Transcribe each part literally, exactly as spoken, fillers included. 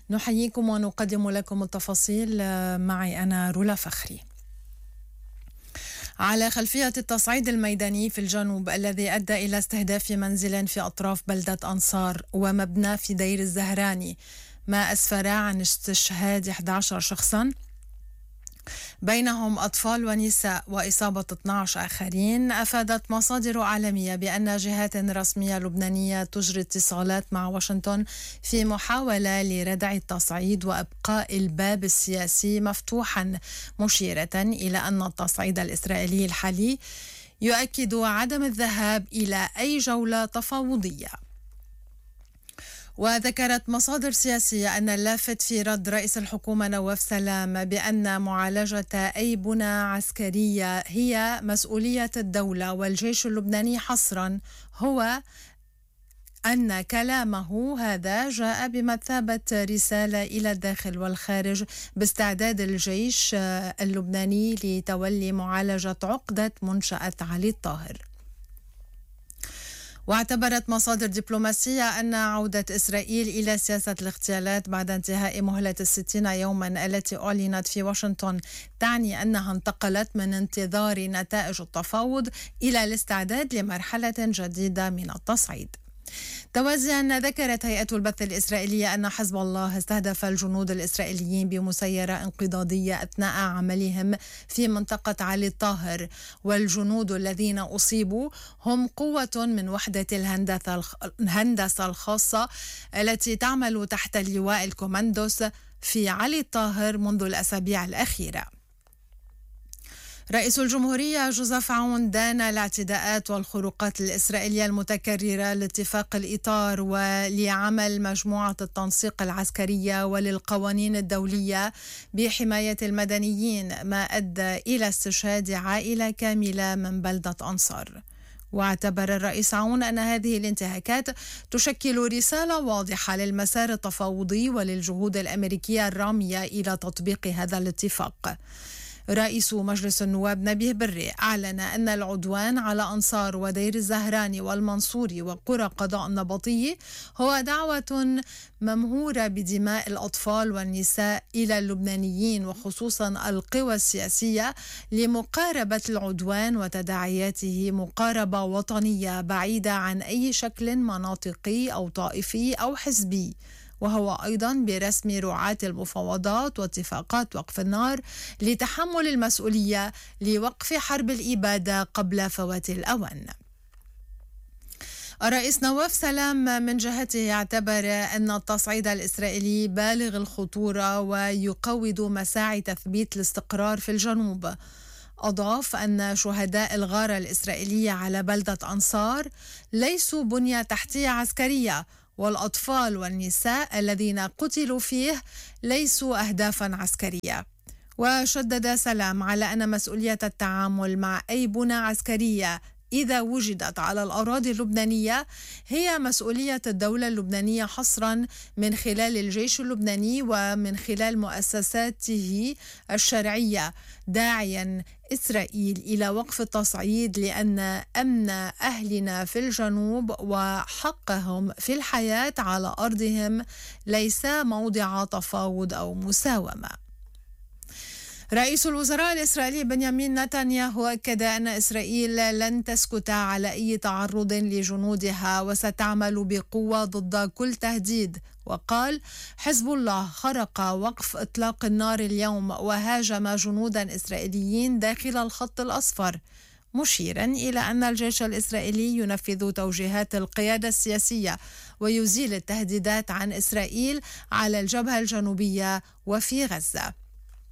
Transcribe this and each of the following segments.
نحييكم ونقدم لكم التفاصيل. معي أنا رولا فخري. على خلفية التصعيد الميداني في الجنوب الذي أدى إلى استهداف منزل في أطراف بلدة أنصار ومبنى في دير الزهراني، ما أسفر عن استشهاد أحد عشر شخصا بينهم أطفال ونساء وإصابة اثني عشر آخرين. أفادت مصادر عالمية بأن جهات رسمية لبنانية تجري اتصالات مع واشنطن في محاولة لردع التصعيد وإبقاء الباب السياسي مفتوحا، مشيرة إلى أن التصعيد الإسرائيلي الحالي يؤكد عدم الذهاب إلى أي جولة تفاوضية. وذكرت مصادر سياسية أن اللافت في رد رئيس الحكومة نواف سلام بأن معالجة أي بنى عسكرية هي مسؤولية الدولة والجيش اللبناني حصرا، هو أن كلامه هذا جاء بمثابة رسالة إلى الداخل والخارج باستعداد الجيش اللبناني لتولي معالجة عقدة منشأة علي الطاهر. واعتبرت مصادر دبلوماسية أن عودة إسرائيل إلى سياسة الاغتيالات بعد انتهاء مهلة الستين يوما التي أعلنت في واشنطن تعني أنها انتقلت من انتظار نتائج التفاوض إلى الاستعداد لمرحلة جديدة من التصعيد. توازيا ذكرت هيئة البث الإسرائيلية أن حزب الله استهدف الجنود الإسرائيليين بمسيرة انقضاضية أثناء عملهم في منطقة علي الطاهر، والجنود الذين أصيبوا هم قوة من وحدة الهندسة الخاصة التي تعمل تحت اللواء الكوماندوس في علي الطاهر منذ الأسابيع الأخيرة. رئيس الجمهورية جوزيف عون دان الاعتداءات والخروقات الإسرائيلية المتكررة لاتفاق الإطار ولعمل مجموعة التنسيق العسكرية وللقوانين الدولية بحماية المدنيين، ما أدى إلى استشهاد عائلة كاملة من بلدة أنصار. واعتبر الرئيس عون أن هذه الانتهاكات تشكل رسالة واضحة للمسار التفاوضي وللجهود الأمريكية الرامية إلى تطبيق هذا الاتفاق. رئيس مجلس النواب نبيه بري أعلن أن العدوان على أنصار ودير الزهراني والمنصوري وقرى قضاء النبطي هو دعوة ممهورة بدماء الأطفال والنساء إلى اللبنانيين وخصوصا القوى السياسية لمقاربة العدوان وتداعياته مقاربة وطنية بعيدة عن أي شكل مناطقي أو طائفي أو حزبي، وهو أيضا برسم رعاة المفاوضات واتفاقات وقف النار لتحمل المسؤولية لوقف حرب الإبادة قبل فوات الأوان. الرئيس نواف سلام من جهته اعتبر أن التصعيد الإسرائيلي بالغ الخطورة ويقوض مساعي تثبيت الاستقرار في الجنوب. أضاف أن شهداء الغارة الإسرائيلية على بلدة أنصار ليسوا بنية تحتية عسكرية، والأطفال والنساء الذين قتلوا فيه ليسوا أهدافا عسكرية. وشدد سلام على أن مسؤولية التعامل مع أي بنى عسكرية إذا وجدت على الأراضي اللبنانية هي مسؤولية الدولة اللبنانية حصرا من خلال الجيش اللبناني ومن خلال مؤسساته الشرعية، داعيا إسرائيل إلى وقف التصعيد لأن أمن أهلنا في الجنوب وحقهم في الحياة على أرضهم ليس موضع تفاوض أو مساومة. رئيس الوزراء الإسرائيلي بنيامين نتنياهو أكد أن إسرائيل لن تسكت على أي تعرض لجنودها وستعمل بقوة ضد كل تهديد، وقال حزب الله خرق وقف إطلاق النار اليوم وهاجم جنودا إسرائيليين داخل الخط الأصفر، مشيرا إلى أن الجيش الإسرائيلي ينفذ توجيهات القيادة السياسية ويزيل التهديدات عن إسرائيل على الجبهة الجنوبية وفي غزة.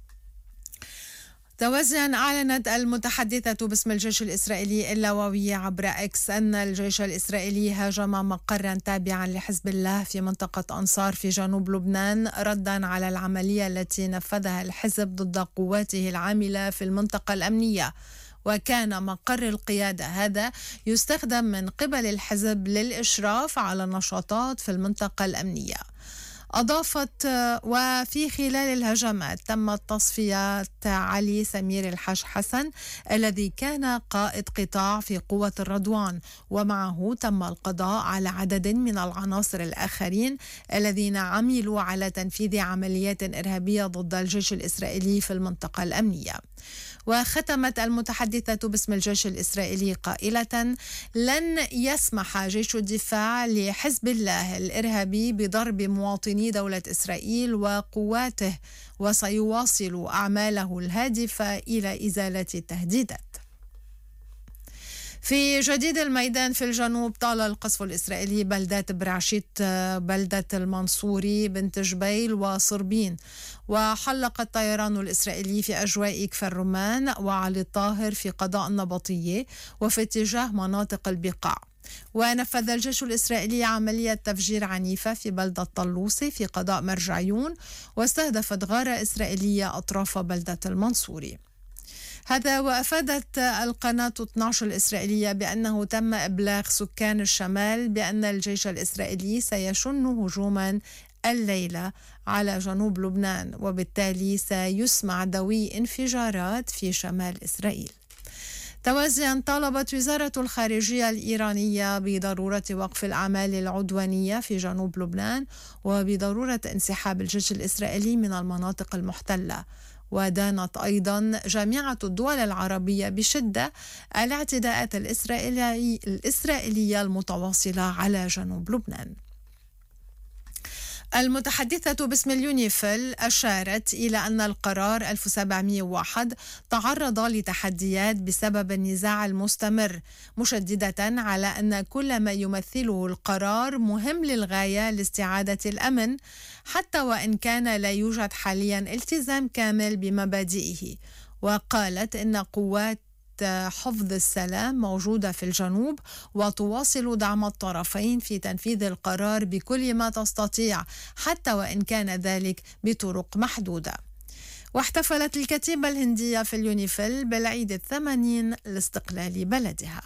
توازيا أعلنت المتحدثة باسم الجيش الإسرائيلي اللواوي عبر إكس أن الجيش الإسرائيلي هاجم مقرا تابعا لحزب الله في منطقة أنصار في جنوب لبنان ردا على العملية التي نفذها الحزب ضد قواته العاملة في المنطقة الأمنية، وكان مقر القيادة هذا يستخدم من قبل الحزب للإشراف على النشاطات في المنطقة الأمنية. أضافت وفي خلال الهجمات تم تصفية علي سمير الحاج حسن الذي كان قائد قطاع في قوة الرضوان، ومعه تم القضاء على عدد من العناصر الآخرين الذين عملوا على تنفيذ عمليات إرهابية ضد الجيش الإسرائيلي في المنطقة الأمنية. وختمت المتحدثة باسم الجيش الإسرائيلي قائلة: لن يسمح جيش الدفاع لحزب الله الإرهابي بضرب مواطني دولة إسرائيل وقواته، وسيواصل أعماله الهادفة إلى إزالة التهديدات. في جديد الميدان في الجنوب، طال القصف الإسرائيلي بلدات برعشيت، بلدة المنصوري، بنت جبيل وصربين، وحلق الطيران الإسرائيلي في أجواء كفر الرمان وعلي الطاهر في قضاء النبطية وفي اتجاه مناطق البقاع. ونفذ الجيش الإسرائيلي عملية تفجير عنيفة في بلدة طلوسي في قضاء مرجعيون، واستهدفت غارة إسرائيلية أطراف بلدة المنصوري. هذا وأفادت القناة اثني عشر الإسرائيلية بأنه تم إبلاغ سكان الشمال بأن الجيش الإسرائيلي سيشن هجوما الليلة على جنوب لبنان، وبالتالي سيسمع دوي انفجارات في شمال إسرائيل. توازيا، طالبت وزارة الخارجية الإيرانية بضرورة وقف الأعمال العدوانية في جنوب لبنان وبضرورة انسحاب الجيش الإسرائيلي من المناطق المحتلة. ودانت أيضا جامعة الدول العربية بشدة الاعتداءات الإسرائيلية, الإسرائيلية المتواصلة على جنوب لبنان. المتحدثة باسم اليونيفيل أشارت إلى أن القرار ألف وسبعمئة وواحد تعرض لتحديات بسبب النزاع المستمر، مشددة على أن كل ما يمثله القرار مهم للغاية لاستعادة الأمن، حتى وإن كان لا يوجد حاليا التزام كامل بمبادئه. وقالت إن قوات حفظ السلام موجودة في الجنوب وتواصل دعم الطرفين في تنفيذ القرار بكل ما تستطيع، حتى وإن كان ذلك بطرق محدودة. واحتفلت الكتيبة الهندية في اليونيفيل بالعيد الثمانين لاستقلال بلدها.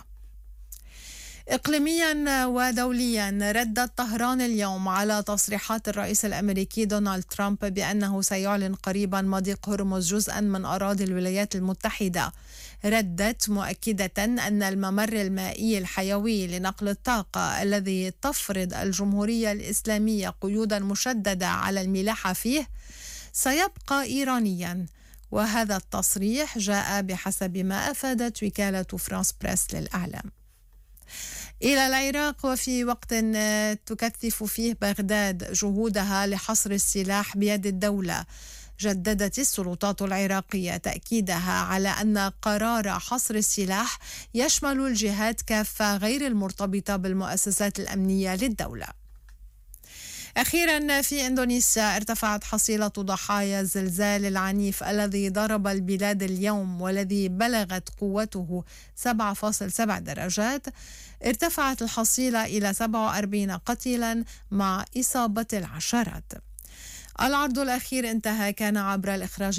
إقليميا ودوليا، ردت طهران اليوم على تصريحات الرئيس الأمريكي دونالد ترامب بأنه سيعلن قريبا مضيق هرمز جزءا من أراضي الولايات المتحدة. ردت مؤكدة أن الممر المائي الحيوي لنقل الطاقة الذي تفرض الجمهورية الإسلامية قيودا مشددة على الملاحة فيه سيبقى إيرانيا. وهذا التصريح جاء بحسب ما أفادت وكالة فرانس بريس للإعلام. إلى العراق، وفي وقت تكثف فيه بغداد جهودها لحصر السلاح بيد الدولة، جددت السلطات العراقية تأكيدها على أن قرار حصر السلاح يشمل الجهات كافة غير المرتبطة بالمؤسسات الأمنية للدولة. أخيرا، في إندونيسيا ارتفعت حصيلة ضحايا الزلزال العنيف الذي ضرب البلاد اليوم والذي بلغت قوته سبعة فاصلة سبعة درجات. ارتفعت الحصيلة إلى سبعة وأربعين قتيلا مع إصابة العشرات. العرض الأخير انتهى، كان عبر الإخراج